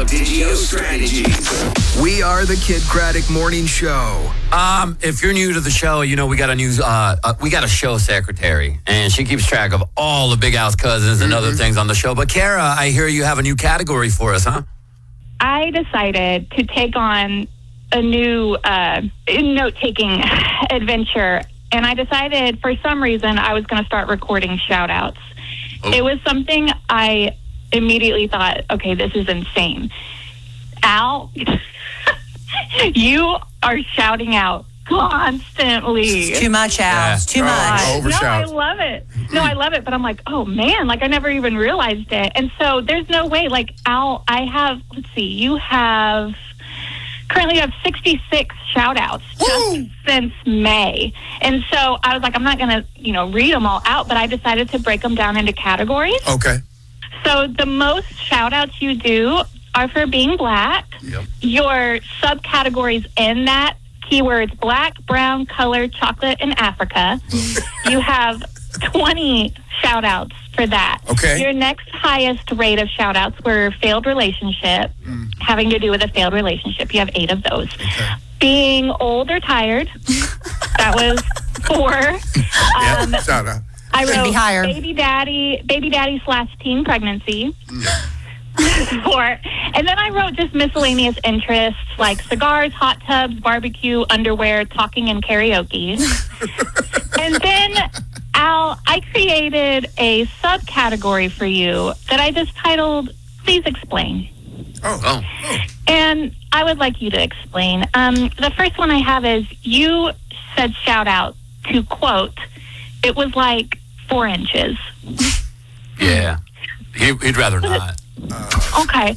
of Digio Strategies. We are the Kid Craddock Morning Show. If you're new to the show, you know we got a show secretary, and she keeps track of all the Big Al's cousins and other things on the show. But Kara, I hear you have a new category for us, huh? I decided to take on a new note-taking adventure, and I decided for some reason I was going to start recording shout-outs. Oh. It was something I immediately thought, okay, this is insane. Al, you are shouting out constantly. It's too much, Al. Yeah. It's too much. No, I love it. No, I love it. But I'm like, oh, man, like I never even realized it. And so there's no way. Like, Al, I have, let's see, you have... Currently, you have 66 shout-outs just since May. And so I was like, I'm not going to, read them all out, but I decided to break them down into categories. Okay. So the most shout-outs you do are for being black. Yep. Your subcategories in that, keywords black, brown, color, chocolate, and Africa. You have 20 shout-outs for that. Okay. Your next highest rate of shout-outs were failed relationship, having to do with a failed relationship. You have 8 of those. Okay. Being old or tired, that was 4. Shout out. I wrote be higher. baby daddy / teen pregnancy. 4. And then I wrote just miscellaneous interests like cigars, hot tubs, barbecue, underwear, talking, and karaoke. And then, Al, I created a subcategory for you that I just titled, Please Explain. Oh. And I would like you to explain. The first one I have is you said shout out to quote, it was like 4 inches. Yeah. He'd rather not. Okay.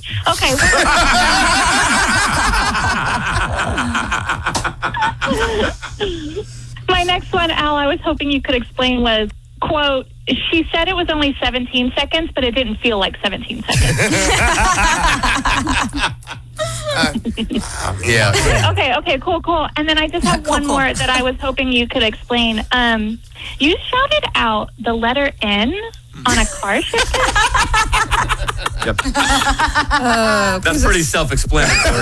My next one, Al, I was hoping you could explain was, quote, she said it was only 17 seconds, but it didn't feel like 17 seconds. Yeah. Okay, cool. And then I just have one more that I was hoping you could explain. You shouted out the letter N on a car shipment? Yep. That's pretty self-explanatory.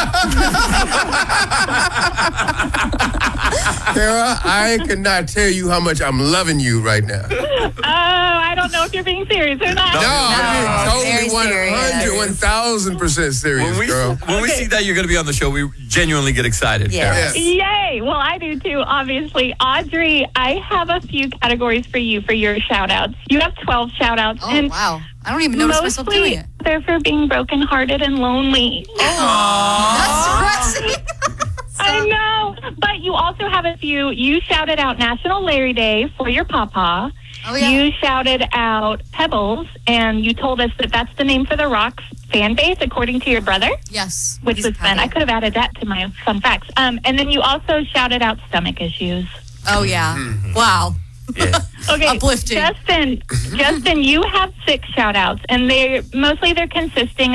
Kara, I cannot tell you how much I'm loving you right now. Oh, I don't know if you're being serious or not. No, I'm being very totally 100%, serious, girl. When we see that you're going to be on the show, we genuinely get excited. Yes. Yay! Well, I do too, obviously. Audrey, I have a few categories for you for your shout-outs. You have 12 shout-outs. Oh, and wow. I don't even notice myself doing it. They're for being brokenhearted and lonely. That's depressing. I know. But you also have a few. You shouted out National Larry Day for your papa. Oh, yeah. You shouted out Pebbles, and you told us that that's the name for the Rocks fan base, according to your brother. Yes. Which He's was fun. I could have added that to my fun facts. And then you also shouted out stomach issues. Oh, yeah. Wow. Yeah. Okay, Uplifting. Justin, you have 6 shout-outs, and they're consisting